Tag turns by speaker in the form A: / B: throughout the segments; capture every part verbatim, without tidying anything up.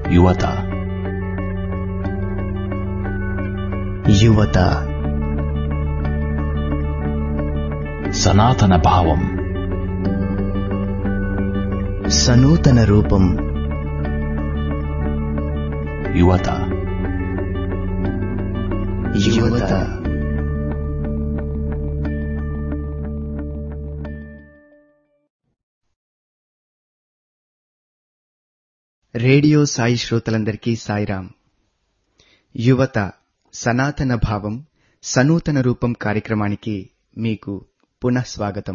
A: యువత
B: యువత
A: సనాతన భావం
B: సనూతన రూపం.
A: యువత
B: యువత రేడియో సాయి శ్రోతలందరికీ సాయిరాం. యువత సనాతన భావం సనూతన రూపం కార్యక్రమానికి మీకు పునఃస్వాగతం.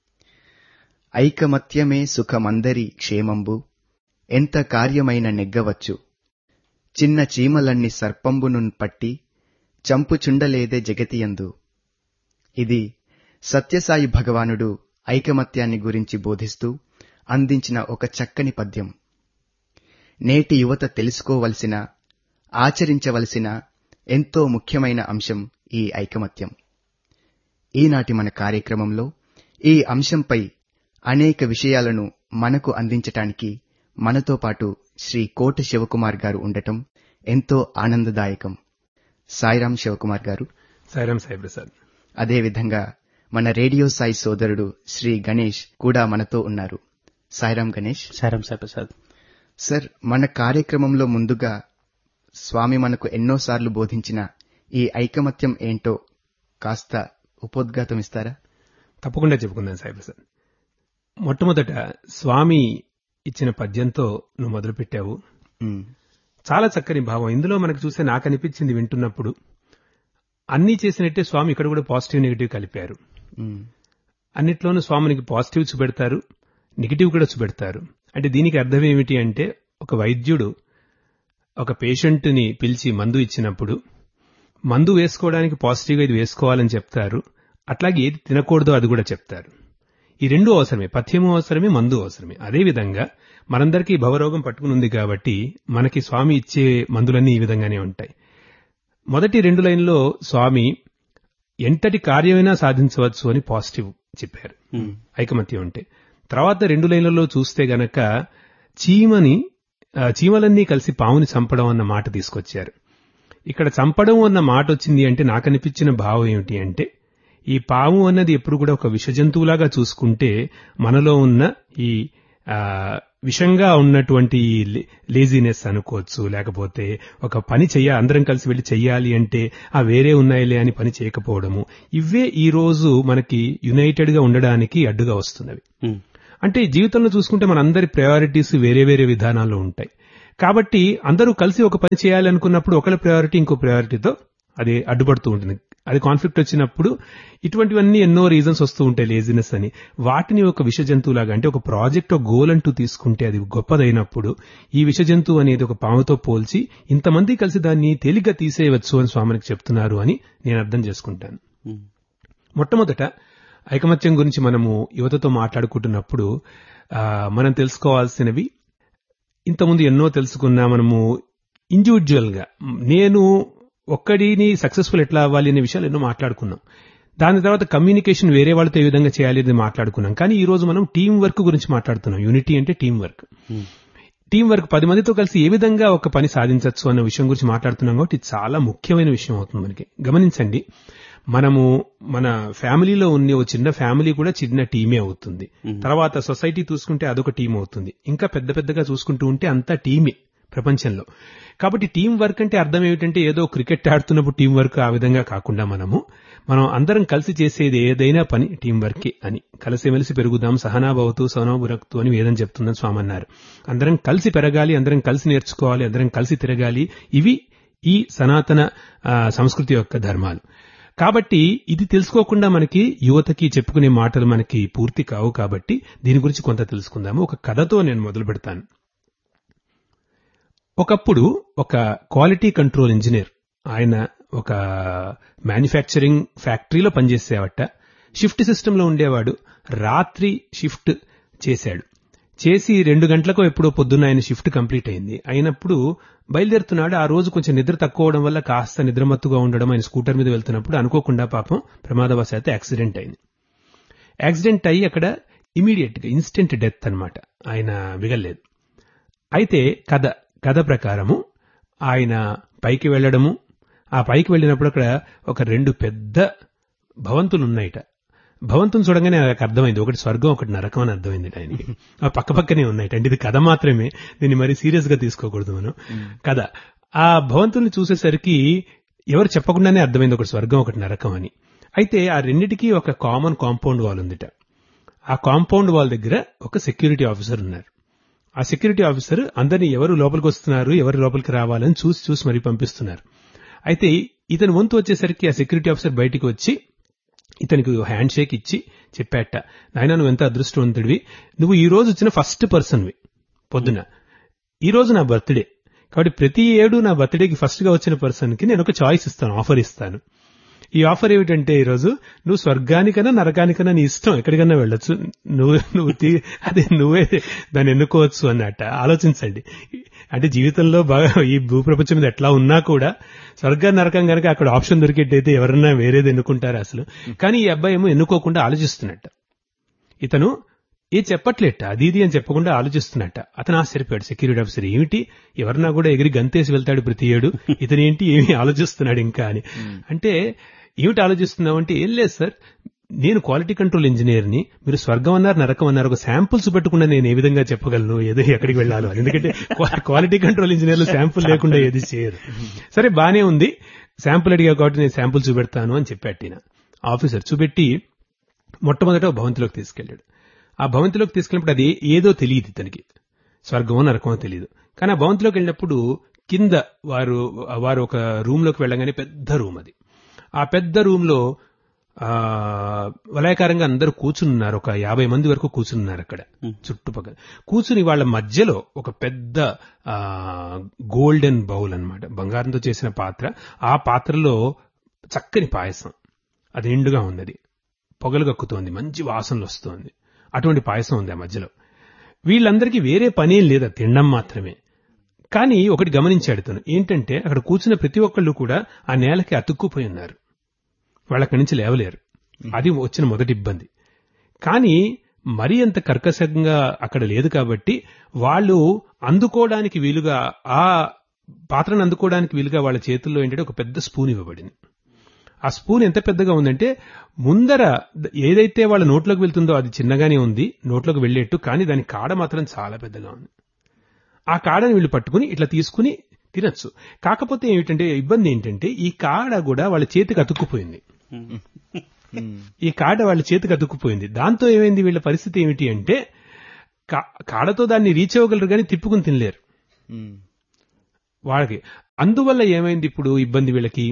B: ఐకమత్యమే సుఖమందరి క్షేమంబు, ఎంత కార్యమైన నెగ్గవచ్చు, చిన్న చీమలన్ని సర్పంబునున్ పట్టి చంపుచుండలేదే జగతియందు. ఇది సత్యసాయి భగవానుడు ఐకమత్యాన్ని గురించి బోధిస్తూ అందించిన ఒక చక్కని పద్యం. నేటి యువత తెలుసుకోవలసిన, ఆచరించవలసిన ఎంతో ముఖ్యమైన అంశం ఈ ఐకమత్యం. ఈనాటి మన కార్యక్రమంలో ఈ అంశంపై అనేక విషయాలను మనకు అందించటానికి మనతో పాటు శ్రీ కోట శివకుమార్ గారు ఉండటం ఎంతో ఆనందదాయకం. సాయిరాం శివకుమార్ గారు.
C: సాయిరాం సాయి ప్రసాద్.
B: అదేవిధంగా మన రేడియో సాయి సోదరుడు శ్రీ గణేష్ కూడా మనతో ఉన్నారు. సాయిరాం గణేష్.
D: సాయిరాం సాయి ప్రసాద్.
B: సార్, మన కార్యక్రమంలో ముందుగా స్వామి మనకు ఎన్నోసార్లు బోధించిన ఈ ఐకమత్యం ఏంటో కాస్త ఉపోద్ఘాతం ఇస్తారా?
C: తప్పకుండా చెప్పుకుందాం సాయి ప్రసాద్. మొట్టమొదట స్వామి ఇచ్చిన పద్యంతో నువ్వు మొదలుపెట్టావు. చాలా చక్కని భావం ఇందులో మనకు చూస్తే నాకు అనిపించింది వింటున్నప్పుడు. అన్నీ చేసినట్టే స్వామి ఇక్కడ కూడా పాజిటివ్ నెగిటివ్ కలిపారు. అన్నిట్లోనూ స్వామినికి పాజిటివ్ చూపెడతారు, నెగిటివ్ కూడా చూపెడతారు. అంటే దీనికి అర్థం ఏమిటి అంటే, ఒక వైద్యుడు ఒక పేషెంట్ని పిలిచి మందు ఇచ్చినప్పుడు మందు వేసుకోవడానికి పాజిటివ్గా ఇది వేసుకోవాలని చెప్తారు, అట్లాగే ఏది తినకూడదో అది కూడా చెప్తారు. ఈ రెండు అవసరమే, పథ్యము అవసరమే, మందు అవసరమే. అదేవిధంగా మనందరికీ భవరోగం పట్టుకుని ఉంది కాబట్టి మనకి స్వామి ఇచ్చే మందులన్నీ ఈ విధంగానే ఉంటాయి. మొదటి రెండు లైన్లో స్వామి ఎంతటి కార్యమైనా సాధించవచ్చు అని పాజిటివ్ చెప్పారు ఐకమత్యం అంటే. తర్వాత రెండు లైన్లలో చూస్తే గనక చీమని చీమలన్నీ కలిసి పాముని చంపడం అన్న మాట తీసుకొచ్చారు. ఇక్కడ చంపడం అన్న మాట వచ్చింది అంటే నాకు అనిపించిన భావం ఏమిటి అంటే, ఈ పాము అన్నది ఎప్పుడు కూడా ఒక విషజంతువులాగా చూసుకుంటే మనలో ఉన్న ఈ విషంగా ఉన్నటువంటి లేజినెస్ అనుకోవచ్చు, లేకపోతే ఒక పని చెయ్య అందరం కలిసి వెళ్లి చెయ్యాలి అంటే ఆ వేరే ఉన్నాయిలే అని పని చేయకపోవడము, ఇవే ఈ రోజు మనకి యునైటెడ్ గా ఉండడానికి అడ్డుగా వస్తున్నవి. అంటే జీవితంలో చూసుకుంటే మనందరి ప్రయారిటీస్ వేరే వేరే విధానాల్లో ఉంటాయి. కాబట్టి అందరూ కలిసి ఒక పని చేయాలనుకున్నప్పుడు ఒకళ్ళ ప్రయారిటీ ఇంకో ప్రయారిటీతో అది అడ్డుపడుతూ ఉంటుంది. అది కాన్ఫ్లిక్ట్ వచ్చినప్పుడు ఇటువంటివన్నీ ఎన్నో రీజన్స్ వస్తూ ఉంటాయి, లేజినెస్ అని. వాటిని ఒక విష జంతువులాగా, అంటే ఒక ప్రాజెక్ట్ ఒక గోల్ అంటూ తీసుకుంటే అది గొప్పదైనప్పుడు ఈ విష జంతువు అనేది ఒక పాముతో పోల్చి ఇంతమంది కలిసి దాన్ని తేలిగ్గా తీసేయవచ్చు అని స్వామికి చెప్తున్నారు అని నేను అర్థం చేసుకుంటాను. మొట్టమొదట ఐకమత్యం గురించి మనము యువతతో మాట్లాడుకుంటున్నప్పుడు మనం తెలుసుకోవాల్సినవి ఇంతకుముందు ఎన్నో తెలుసుకున్నా. మనము ఇండివిజువల్ గా నేను ఒక్కడిని సక్సెస్ఫుల్ ఎట్లా అవ్వాలి అనే విషయాలు ఎన్నో మాట్లాడుకున్నాం. దాని తర్వాత కమ్యూనికేషన్ వేరే వాళ్ళతో ఏ విధంగా చేయాలి అనేది మాట్లాడుకున్నాం. కానీ ఈ రోజు మనం టీం వర్క్ గురించి మాట్లాడుతున్నాం. యూనిటీ అంటే టీం వర్క్. టీం వర్క్ పది మందితో కలిసి ఏ విధంగా ఒక పని సాధించవచ్చు అన్న విషయం గురించి మాట్లాడుతున్నాం. కాబట్టి ఇది చాలా ముఖ్యమైన విషయం అవుతుంది మనకి. గమనించండి, మనము మన ఫ్యామిలీలో ఉన్న ఓ చిన్న ఫ్యామిలీ కూడా చిన్న టీమే అవుతుంది. తర్వాత సొసైటీ చూసుకుంటే అదొక టీం అవుతుంది. ఇంకా పెద్ద పెద్దగా చూసుకుంటూ ఉంటే అంతా టీమే ప్రపంచంలో. కాబట్టి టీం వర్క్ అంటే అర్థం ఏమిటంటే ఏదో క్రికెట్ ఆడుతున్నప్పుడు టీం వర్క్ ఆ విధంగా కాకుండా మనము మనం అందరం కలిసి చేసేది ఏదైనా పని టీం వర్కే అని. కలిసిమెలిసి పెరుగుదాం, సహనాభవతు సహనోభురక్తు అని వేదం చెప్తుందని స్వామి అన్నారు. అందరం కలిసి పెరగాలి, అందరం కలిసి నేర్చుకోవాలి, అందరం కలిసి తిరగాలి. ఇవి ఈ సనాతన సంస్కృతి యొక్క ధర్మాలు. కాబట్టి ఇది తెలుసుకోకుండా మనకి యువతకి చెప్పుకునే మాటలు మనకి పూర్తి కావు. కాబట్టి దీని గురించి కొంత తెలుసుకుందాము. ఒక కథతో నేను మొదలు పెడతాను. ఒకప్పుడు ఒక క్వాలిటీ కంట్రోల్ ఇంజనీర్, ఆయన ఒక మ్యానుఫ్యాక్చరింగ్ ఫ్యాక్టరీలో పనిచేసేవాట. షిఫ్ట్ సిస్టంలో ఉండేవాడు. రాత్రి షిఫ్ట్ చేశాడు. చేసి రెండు గంటలకు ఎప్పుడో పొద్దున్న ఆయన షిఫ్ట్ కంప్లీట్ అయింది. అయినప్పుడు బయలుదేరుతున్నాడు. ఆ రోజు కొంచెం నిద్ర తక్కువ అవడం వల్ల కాస్త నిద్రమత్తుగా ఉండడం, ఆయన స్కూటర్ మీద వెళ్తున్నప్పుడు అనుకోకుండా పాపం ప్రమాదవశాత్తు యాక్సిడెంట్ అయింది. యాక్సిడెంట్ అయ్యి అక్కడ ఇమీడియట్ గా ఇన్స్టెంట్ డెత్ అన్నమాట. ఆయన మిగల్లేదు. అయితే కథ కథ ప్రకారము ఆయన పైకి వెళ్లడము, ఆ పైకి వెళ్ళినప్పుడు అక్కడ ఒక రెండు పెద్ద భవంతులు ఉన్నాయిట. భవంతుని చూడగానే నాకు అర్థమైంది, ఒకటి స్వర్గం ఒకటి నరకం అని అర్థమైంది ఆయనకి. ఆ పక్క పక్కనే ఉన్నాయిట. అంటే ఇది కథ మాత్రమే, దీన్ని మరి సీరియస్ గా తీసుకోకూడదు మనం. కథ ఆ భవంతుల్ని చూసేసరికి ఎవరు చెప్పకుండానే అర్థమైంది ఒకటి స్వర్గం ఒకటి నరకం అని. అయితే ఆ రెండిటికి ఒక కామన్ కాంపౌండ్ వాల్ ఉందిట. ఆ కాంపౌండ్ వాల్ దగ్గర ఒక సెక్యూరిటీ ఆఫీసర్ ఉన్నారు. ఆ సెక్యూరిటీ ఆఫీసర్ అందరినీ ఎవరు లోపలికి వస్తున్నారు, ఎవరు లోపలికి రావాలని చూసి చూసి మరీ పంపిస్తున్నారు. అయితే ఇతని వంతు వచ్చేసరికి ఆ సెక్యూరిటీ ఆఫీసర్ బయటికి వచ్చి ఇతనికి హ్యాండ్ షేక్ ఇచ్చి చెప్పాట, నాయనా నువ్వు ఎంత అదృష్టవంతుడివి, నువ్వు ఈ రోజు వచ్చిన ఫస్ట్ పర్సన్వి. పొద్దున ఈ రోజు నా బర్త్డే కాబట్టి ప్రతి ఏడు నా బర్త్డేకి ఫస్ట్ గా వచ్చిన పర్సన్ కి నేను ఒక చాయిస్ ఇస్తాను, ఆఫర్ ఇస్తాను. ఈ ఆఫర్ ఏమిటంటే ఈరోజు నువ్వు స్వర్గానికన్నా నరకానికన్నా నీ ఇష్టం ఎక్కడికన్నా వెళ్ళొచ్చు, నువ్వు నువ్వు అదే నువ్వే దాన్ని ఎన్నుకోవచ్చు అన్నట్ట. ఆలోచించండి, అంటే జీవితంలో బాగా ఈ భూప్రపంచం మీద ఎట్లా ఉన్నా కూడా స్వర్గం నరకం కనుక అక్కడ ఆప్షన్ దొరికేట్టయితే ఎవరన్నా వేరేది ఎన్నుకుంటారు అసలు. కానీ ఈ అబ్బాయి ఏమో ఎన్నుకోకుండా ఆలోచిస్తున్నట్ట. ఇతను ఏ చెప్పట్లేట, అది ఇది అని చెప్పకుండా ఆలోచిస్తున్నట్ట. అతను ఆశ్చర్యపోయాడు సెక్యూరిటీ ఆఫీసర్, ఏమిటి ఎవరన్నా కూడా ఎగిరి గంతేసి వెళ్తాడు ప్రతి ఏడు, ఇతనేంటి ఏమి ఆలోచిస్తున్నాడు ఇంకా అని. అంటే ఏమిటి ఆలోచిస్తున్నావంటే, ఏం లేదు సార్, నేను క్వాలిటీ కంట్రోల్ ఇంజనీర్ని, మీరు స్వర్గం అన్నారు నరకం అన్నారు, ఒక శాంపుల్స్ పెట్టకుండా నేను ఏ విధంగా చెప్పగలను ఏదో ఎక్కడికి వెళ్ళాలో అని. ఎందుకంటే క్వాలిటీ కంట్రోల్ ఇంజనీర్లు శాంపుల్ లేకుండా ఏది చేయరు. సరే బానే ఉంది, శాంపుల్ అడిగా కాబట్టి నేను శాంపుల్ చూపెడతాను అని చెప్పాట్టిన ఆఫీసర్. చూపెట్టి మొట్టమొదట భవంతిలోకి తీసుకెళ్లాడు. ఆ భవంతిలోకి తీసుకెళ్ళినప్పుడు అది ఏదో తెలియదు ఇతనికి, స్వర్గమో నరకమో తెలియదు. కానీ ఆ భవంతిలోకి వెళ్ళినప్పుడు కింద వారు వారు ఒక రూమ్ లోకి వెళ్ళగానే పెద్ద రూమ్ అది. ఆ పెద్ద రూమ్ లో ఆ వలయకారంగా అందరూ కూర్చున్నారు, ఒక యాభై మంది వరకు కూర్చున్నారు అక్కడ చుట్టుపక్కల. కూర్చుని వాళ్ళ మధ్యలో ఒక పెద్ద ఆ గోల్డెన్ బౌల్ అన్నమాట, బంగారంతో చేసిన పాత్ర. ఆ పాత్రలో చక్కని పాయసం, అది నిండుగా ఉంది, అది పొగలు కక్కుతోంది, మంచి వాసనలు వస్తోంది. అటువంటి పాయసం ఉంది ఆ మధ్యలో. వీళ్ళందరికీ వేరే పనేం లేదు, తినడం మాత్రమే. కానీ ఒకటి గమనించాడు తను, ఏంటంటే అక్కడ కూర్చున్న ప్రతి ఒక్కళ్ళు కూడా ఆ నేలకి అతుక్కుపోయి ఉన్నారు, వాళ్ళక్కడి నుంచి లేవలేరు. అది వచ్చిన మొదటి ఇబ్బంది. కానీ మరీ అంత కర్కశంగా అక్కడ లేదు కాబట్టి వాళ్ళు అందుకోవడానికి వీలుగా, ఆ పాత్రను అందుకోవడానికి వీలుగా వాళ్ళ చేతుల్లో ఏంటంటే ఒక పెద్ద స్పూన్ ఇవ్వబడింది. ఆ స్పూన్ ఎంత పెద్దగా ఉందంటే ముందర ఏదైతే వాళ్ళ నోట్లోకి వెళ్తుందో అది చిన్నగానే ఉంది, నోట్లోకి వెళ్ళేట్టు, కానీ దాని కాడ మాత్రం చాలా పెద్దగా ఉంది. ఆ కాడని వీళ్ళు పట్టుకుని ఇట్లా తీసుకుని తినొచ్చు. కాకపోతే ఏమిటంటే ఇబ్బంది ఏంటంటే ఈ కాడ కూడా వాళ్ళ చేతికి అతుక్కుపోయింది. ఈ కాడ వాళ్ళ చేతికి అతుక్కుపోయింది. దాంతో ఏమైంది, వీళ్ళ పరిస్థితి ఏమిటి అంటే కాడతో దాన్ని రీచ్ అవ్వగలరు కానీ తిప్పుకుని తినలేరు వాళ్ళకి. అందువల్ల ఏమైంది ఇప్పుడు ఇబ్బంది, వీళ్ళకి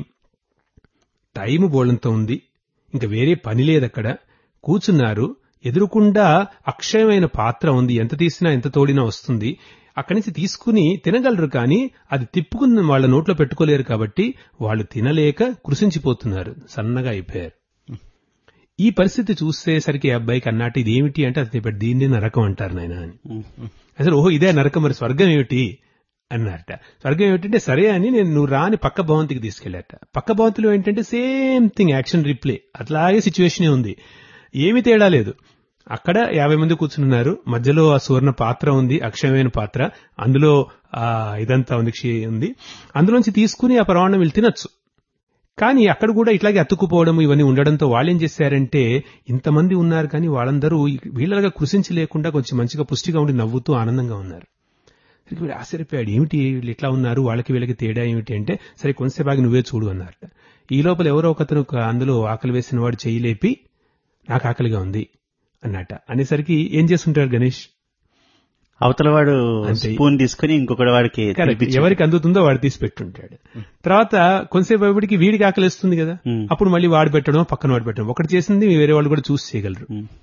C: టైం బోళంతో ఉంది, ఇంకా వేరే పని లేదక్కడ. కూర్చున్నారు, ఎదురుకుండా అక్షయమైన పాత్ర ఉంది, ఎంత తీసినా ఎంత తోడినా వస్తుంది. అక్కడి నుంచి తీసుకుని తినగలరు కానీ అది తిప్పుకుని వాళ్ళ నోట్లో పెట్టుకోలేరు కాబట్టి వాళ్ళు తినలేక కృషించిపోతున్నారు, సన్నగా అయిపోయారు. ఈ పరిస్థితి చూసేసరికి అబ్బాయికి అన్నట్టు ఇది ఏమిటి అంటే అది దీన్ని నరకం అంటారు నాయన అని. అసలు ఓహో ఇదే నరకం, మరి స్వర్గం ఏమిటి అన్నారట. స్వర్గం ఏమిటంటే సరే అని నేను నువ్వు రాని పక్క భవంతికి తీసుకెళ్లారట. పక్క భవంతిలో ఏంటంటే సేమ్ థింగ్, యాక్షన్ రిప్లే, అట్లాగే సిచ్యువేషనే ఉంది, ఏమీ తేడా లేదు. అక్కడ యాభై మంది కూర్చున్నారు, మధ్యలో ఆ సువర్ణ పాత్ర ఉంది, అక్షయమైన పాత్ర, అందులో ఆ ఇదంతా ఉంది, ఉంది. అందులోంచి తీసుకుని ఆ పరమాన్నం వీళ్ళు తినొచ్చు. కానీ అక్కడ కూడా ఇట్లాగే అతుక్కుపోవడం ఇవన్నీ ఉండడంతో వాళ్ళు ఏం చేశారంటే, ఇంతమంది ఉన్నారు కానీ వాళ్ళందరూ వీళ్ళగా కృషించి లేకుండా కొంచెం మంచిగా పుష్టిగా ఉండి నవ్వుతూ ఆనందంగా ఉన్నారు. వీడు ఆశ్చర్యపోయాడు, ఏమిటి వీళ్ళు ఇట్లా ఉన్నారు, వాళ్ళకి వీళ్ళకి తేడా ఏమిటి అంటే, సరే కొంచెంసేపు నువ్వే చూడు అన్నారట. ఈ లోపల ఎవరో ఒకతను అందులో ఆకలి వేసిన వాడు చెయ్యి లేపి నాకు ఆకలిగా ఉంది అన్నట. అనేసరికి ఏం చేస్తుంటారు గణేష్,
A: అవతల వాడు స్పూన్ తీసుకుని ఇంకొకటి వాడికి
C: ఎవరికి అందుతుందో వాడు తీసి పెట్టుంటాడు. తర్వాత కొంతసేపు అప్పటికి వీడికి ఆకలిస్తుంది కదా, అప్పుడు మళ్ళీ వాడు పెట్టడం పక్కన వాడు పెట్టడం, ఒకటి చేసింది వేరే వాళ్ళు కూడా చూసి చేయగలరు.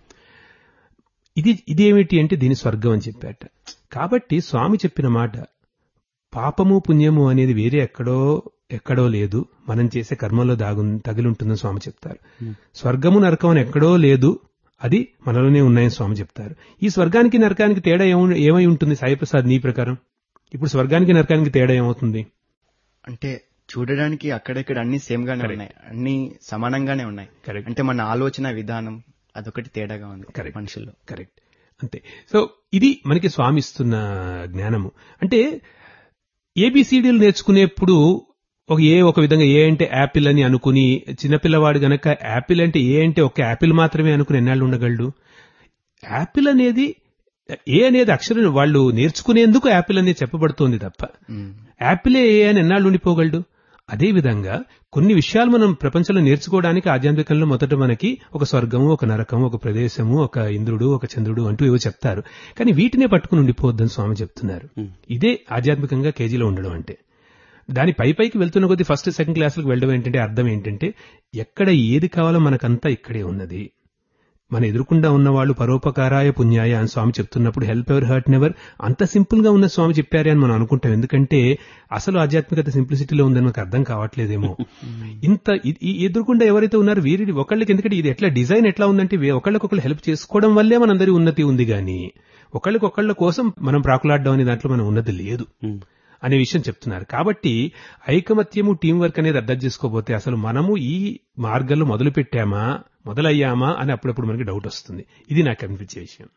C: ఇది ఇదేమిటి అంటే దీని స్వర్గం అని చెప్పాట. కాబట్టి స్వామి చెప్పిన మాట, పాపము పుణ్యము అనేది వేరే ఎక్కడో ఎక్కడో లేదు, మనం చేసే కర్మలో దాగు తగిలి ఉంటుందని స్వామి చెప్తారు. స్వర్గము నరకం అని ఎక్కడో లేదు, అది మనలోనే ఉన్నాయని స్వామి చెప్తారు. ఈ స్వర్గానికి నరకానికి తేడా ఏమై ఉంటుంది సాయిప్రసాద్ నీ ప్రకారం? ఇప్పుడు స్వర్గానికి నరకానికి తేడా ఏమవుతుంది
B: అంటే చూడడానికి అక్కడెక్కడ అన్ని సేమ్ గానే ఉన్నాయి, అన్ని సమానంగానే ఉన్నాయి. అంటే మన ఆలోచన విధానం అదొకటి తేడాగా ఉంది మనుషుల్లో.
C: కరెక్ట్, అంతే. సో ఇది మనకి స్వామి ఇస్తున్న జ్ఞానము. అంటే ఏబిసిడీలు నేర్చుకునేప్పుడు ఒక ఏ ఒక విధంగా ఏ అంటే యాపిల్ అని అనుకుని చిన్నపిల్లవాడు గనక యాపిల్ అంటే ఏ అంటే ఒక యాపిల్ మాత్రమే అనుకుని ఎన్నాళ్ళు ఉండగలడు? యాపిల్ అనేది ఏ అనేది అక్షరం వాళ్ళు నేర్చుకునేందుకు యాపిల్ అనేది చెప్పబడుతోంది తప్ప యాపిలే ఏ అని ఎన్నాళ్ళు ఉండిపోగలడు? అదేవిధంగా కొన్ని విషయాలు మనం ప్రపంచంలో నేర్చుకోవడానికి ఆధ్యాత్మికంలో మొదట మనకి ఒక స్వర్గము, ఒక నరకము, ఒక ప్రదేశము, ఒక ఇంద్రుడు, ఒక చంద్రుడు అంటూ ఏవో చెప్తారు. కానీ వీటినే పట్టుకుని ఉండిపోవద్దని స్వామి చెప్తున్నారు. ఇదే ఆధ్యాత్మికంగా కేజీలో ఉండడం అంటే. దాని పై పైకి వెళ్తున్న కొద్దీ ఫస్ట్ సెకండ్ క్లాసులకు వెళ్ళడం ఏంటంటే అర్థం ఏంటంటే ఎక్కడ ఏది కావాలో మనకంతా ఇక్కడే ఉన్నది. మన ఎదురుకుండా ఉన్నవాళ్ళు పరోపకారాయ పుణ్యాయ అని స్వామి చెప్తున్నప్పుడు హెల్ప్ ఎవర్ హర్ట్ నెవర్ అంత సింపుల్ గా ఉన్న స్వామి చెప్పారే అని మనం అనుకుంటాం. ఎందుకంటే అసలు ఆధ్యాత్మికత సింప్లిసిటీలో ఉందని మనకు అర్థం కావట్లేదేమో. ఇంత ఎదురుకుండా ఎవరైతే ఉన్నారో వీరి ఒకళ్ళకి, ఎందుకంటే ఇది ఎట్లా డిజైన్ ఎట్లా ఉందంటే ఒకళ్ళకొకళ్ళు హెల్ప్ చేసుకోవడం వల్లే మనందరి ఉన్నతి ఉంది గాని ఒకళ్ళకొకళ్ళ కోసం మనం ప్రాకులాడడం అనే దాంట్లో మనం ఉన్నది లేదు అనే విషయం చెప్తున్నారు. కాబట్టి ఐకమత్యము టీం వర్క్ అనేది అర్థం చేసుకోబోతే అసలు మనము ఈ మార్గంలో మొదలు పెట్టామా మొదలయ్యామా అని అప్పుడప్పుడు మనకి డౌట్ వస్తుంది. ఇది నాకు అనిపించే విషయం.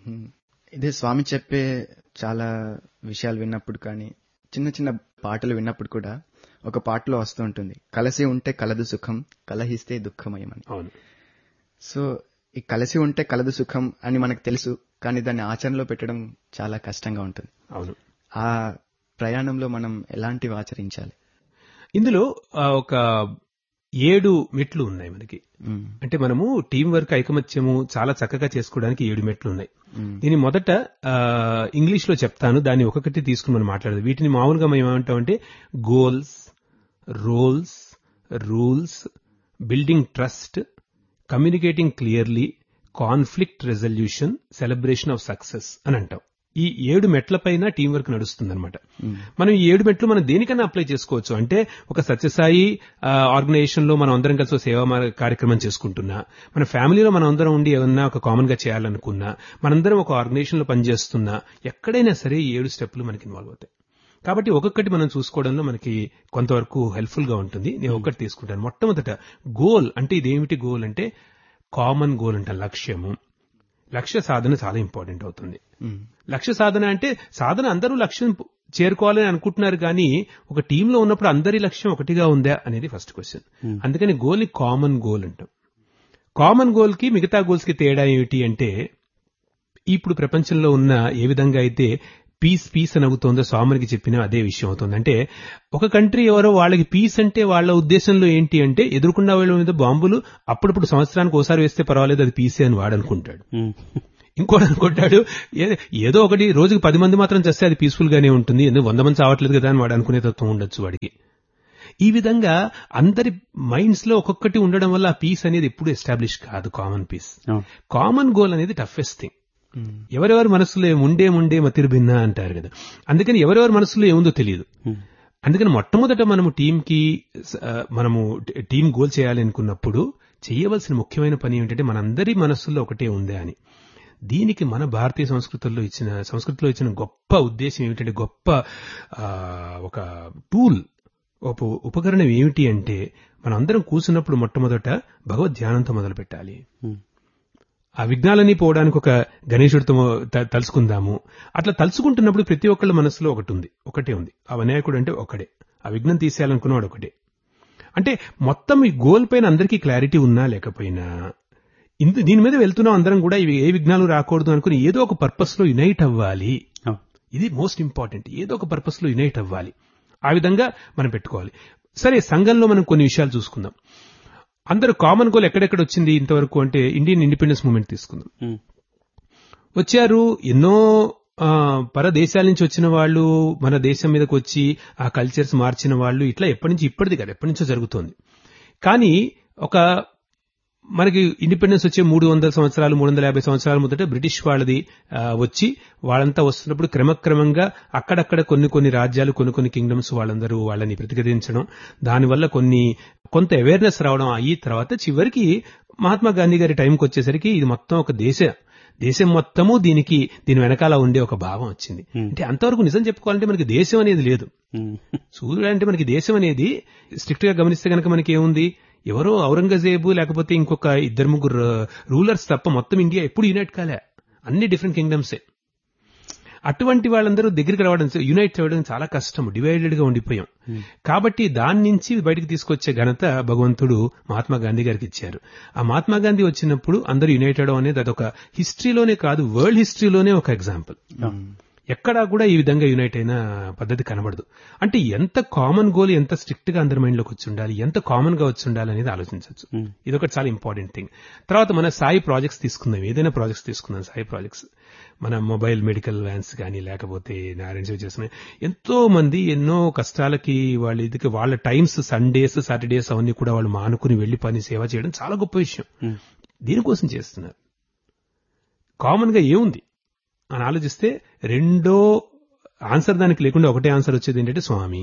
B: ఇదే స్వామి చెప్పే చాలా విషయాలు విన్నప్పుడు కానీ చిన్న చిన్న పాటలు విన్నప్పుడు కూడా ఒక పాటలో వస్తూ ఉంటుంది, కలిసి ఉంటే కలదు సుఖం, కలహిస్తే దుఃఖమయమని.
C: అవును.
B: సో ఈ కలిసి ఉంటే కలదు సుఖం అని మనకు తెలుసు, కానీ దాన్ని ఆచరణలో పెట్టడం చాలా కష్టంగా ఉంటుంది.
C: అవును.
B: ఆ ప్రయాణంలో మనం ఎలాంటివి ఆచరించాలి?
C: ఇందులో ఒక ఏడు మెట్లు ఉన్నాయి మనకి. అంటే మనము టీం వర్క్ ఐకమత్యము చాలా చక్కగా చేసుకోవడానికి ఏడు మెట్లు ఉన్నాయి. దీని మొదట ఇంగ్లీష్ లో చెప్తాను, దాన్ని ఒక్కొక్కటి తీసుకుని మనం మాట్లాడదు. వీటిని మామూలుగా మేము ఏమంటామంటే goals, roles, rules, building trust, communicating clearly, conflict resolution, celebration of success అని అంటాం. ఈ ఏడు మెట్ల పైన టీం వర్క్ నడుస్తుందన్నమాట. మనం ఈ ఏడు మెట్లు మనం దేనికన్నా అప్లై చేసుకోవచ్చు. అంటే ఒక సత్యసాయి ఆర్గనైజేషన్ లో మనం అందరం కలిసి సేవా కార్యక్రమం చేసుకుంటున్నా, మన ఫ్యామిలీలో మనం అందరం ఉండి ఏమన్నా ఒక కామన్ గా చేయాలనుకున్నా, మనందరం ఒక ఆర్గనైజేషన్ లో పనిచేస్తున్నా, ఎక్కడైనా సరే ఈ ఏడు స్టెప్లు మనకి ఇన్వాల్వ్ అవుతాయి. కాబట్టి ఒక్కొక్కటి మనం చూసుకోవడంలో మనకి కొంతవరకు హెల్ప్ఫుల్ గా ఉంటుంది. నేను ఒక్కటి తీసుకుంటాను. మొట్టమొదట గోల్ అంటే ఇదేమిటి? గోల్ అంటే కామన్ గోల్ అంట, లక్ష్యము. లక్ష్య సాధన చాలా ఇంపార్టెంట్ అవుతుంది. లక్ష్య సాధన అంటే సాధన అందరూ లక్ష్యం చేరుకోవాలని అనుకుంటున్నారు, కానీ ఒక టీంలో ఉన్నప్పుడు అందరి లక్ష్యం ఒకటిగా ఉందా అనేది ఫస్ట్ క్వశ్చన్. అందుకని గోల్ ని కామన్ గోల్ అంటాం. కామన్ గోల్ కి మిగతా గోల్స్ కి తేడా ఏమిటి అంటే, ఇప్పుడు ప్రపంచంలో ఉన్న ఏ విధంగా అయితే పీస్ పీస్ అని అవుతుందో స్వామికి చెప్పిన అదే విషయం అవుతుంది. అంటే ఒక కంట్రీ ఎవరో వాళ్ళకి పీస్ అంటే వాళ్ళ ఉద్దేశంలో ఏంటి అంటే ఎదురుకుండా వాళ్ళ మీద బాంబులు అప్పుడప్పుడు సంవత్సరానికి ఒకసారి వేస్తే పర్వాలేదు, అది పీసే అని వాడనుకుంటాడు. ఇంకోటి అనుకుంటాడు ఏదో ఒకటి రోజుకి పది మంది మాత్రం చేస్తే అది పీస్ఫుల్ గానే ఉంటుంది, ఎందుకు వంద మంది చావట్లేదు కదా అని వాడు అనుకునే తత్వం ఉండొచ్చు వాడికి. ఈ విధంగా అందరి మైండ్స్ లో ఒక్కొక్కటి ఉండడం వల్ల ఆ పీస్ అనేది ఎప్పుడు ఎస్టాబ్లిష్ కాదు. కామన్ పీస్, కామన్ గోల్ అనేది టఫెస్ట్ థింగ్. ఎవరెవరి మనసులో ఉండే ఉండే మతిర్ భిన్న అంటారు కదా, అందుకని ఎవరెవరి మనసులో ఏముందో తెలియదు. అందుకని మొట్టమొదట మనము టీంకి మనము టీం గోల్ చేయాలి అనుకున్నప్పుడు చేయవలసిన ముఖ్యమైన పని ఏమిటంటే మనందరి మనస్సులో ఒకటే ఉందే అని. దీనికి మన భారతీయ సంస్కృతిలో ఇచ్చిన సంస్కృతిలో ఇచ్చిన గొప్ప ఉద్దేశం ఏమిటంటే, గొప్ప ఒక టూల్, ఒక ఉపకరణం ఏమిటి అంటే, మనందరం కూర్చున్నప్పుడు మొట్టమొదట భగవద్ ధ్యానంతో మొదలు పెట్టాలి. ఆ విఘ్నాలన్నీ పోవడానికి ఒక గణేశుడితో తలుసుకుందాము. అట్లా తలుచుకుంటున్నప్పుడు ప్రతి ఒక్కళ్ళ మనసులో ఒకటి ఉంది, ఒకటే ఉంది. ఆ వినాయకుడు అంటే ఒకడే, ఆ విఘ్నం తీసేయాలనుకున్నవాడు ఒకటే. అంటే మొత్తం ఈ గోల్ పైన అందరికీ క్లారిటీ ఉన్నా లేకపోయినా ఇందు దీని మీద వెళ్తున్నాం అందరం కూడా, ఇవి ఏ విఘ్నాలు రాకూడదు అనుకుని ఏదో ఒక పర్పస్ లో యునైట్ అవ్వాలి. ఇది మోస్ట్ ఇంపార్టెంట్. ఏదో ఒక పర్పస్ లో యునైట్ అవ్వాలి. ఆ విధంగా మనం పెట్టుకోవాలి. సరే, సంఘంలో మనం కొన్ని విషయాలు చూసుకుందాం. అందరూ కామన్ గోల్ ఎక్కడెక్కడ వచ్చింది ఇంతవరకు అంటే, ఇండియన్ ఇండిపెండెన్స్ మూవ్మెంట్ తీసుకుందాం. వచ్చారు ఎన్నో పరదేశాల నుంచి వచ్చిన వాళ్ళు, మన దేశం మీదకి వచ్చి ఆ కల్చర్స్ మార్చిన వాళ్ళు, ఇట్లా ఎప్పటి నుంచి ఇప్పటిది కాదు, ఎప్పటి నుంచో జరుగుతోంది. కానీ ఒక మనకి ఇండిపెండెన్స్ వచ్చే మూడు వందల సంవత్సరాలు మూడు వందల యాభై సంవత్సరాల మొదట బ్రిటిష్ వాళ్ళది వచ్చి వాళ్ళంతా వస్తున్నప్పుడు క్రమక్రమంగా అక్కడక్కడ కొన్ని కొన్ని రాజ్యాలు, కొన్ని కొన్ని కింగ్డమ్స్ వాళ్ళందరూ వాళ్ళని ప్రతిఘటించడం, దానివల్ల కొన్ని కొంత అవేర్నెస్ రావడం అయ్యి తర్వాత చివరికి మహాత్మా గాంధీ గారి టైంకి వచ్చేసరికి ఇది మొత్తం ఒక దేశ దేశం మొత్తము దీనికి దీని వెనకాల ఉండే ఒక భావం వచ్చింది. అంటే అంతవరకు నిజం చెప్పుకోవాలంటే మనకి దేశం అనేది లేదు. సూర్యుడు అంటే మనకి దేశం అనేది స్ట్రిక్ట్ గా గమనిస్తే కనుక మనకి ఏముంది, ఎవరో ఔరంగజేబు లేకపోతే ఇంకొక ఇద్దరు ముగ్గురు రూలర్స్ తప్ప మొత్తం ఇండియా ఎప్పుడు యునైట్ కాలే, అన్ని డిఫరెంట్ కింగ్డమ్సే. అటువంటి వాళ్ళందరూ దగ్గరికి రావడం, యునైట్ అవ్వడం చాలా కష్టం, డివైడెడ్ గా ఉండిపోయాం. కాబట్టి దాని నుంచి బయటకు తీసుకొచ్చే ఘనత భగవంతుడు మహాత్మా గాంధీ గారికి ఇచ్చారు. ఆ మహాత్మా గాంధీ వచ్చినప్పుడు అందరూ యునైట్ అవడం అనేది అదొక హిస్టరీలోనే కాదు, వరల్డ్ హిస్టరీలోనే ఒక ఎగ్జాంపుల్. ఎక్కడా కూడా ఈ విధంగా యునైట్ అయిన పద్ధతి కనబడదు. అంటే ఎంత కామన్ గోల్, ఎంత స్ట్రిక్ట్ గా అందరి మైండ్ లోకి వచ్చి ఉండాలి, ఎంత కామన్ గా వచ్చి ఉండాలి అనేది ఆలోచించవచ్చు. ఇదొకటి చాలా ఇంపార్టెంట్ థింగ్. తర్వాత మన సాయి ప్రాజెక్ట్స్ తీసుకుందాం, ఏదైనా ప్రాజెక్ట్స్ తీసుకుందాం. సాయి ప్రాజెక్ట్స్ మన మొబైల్ మెడికల్ వ్యాన్స్ కానీ, లేకపోతే నారాయణ చేస్తున్నాయి. ఎంతో మంది ఎన్నో కష్టాలకి వాళ్ళు ఇది వాళ్ళ టైమ్స్, సండేస్ సాటర్డేస్ అవన్నీ కూడా వాళ్ళు మానుకుని వెళ్లి పని సేవ చేయడం చాలా గొప్ప విషయం. దీనికోసం చేస్తున్నారు. కామన్ గా ఏముంది అని ఆలోచిస్తే రెండో ఆన్సర్ దానికి లేకుండా ఒకటే ఆన్సర్ వచ్చేది ఏంటంటే స్వామి.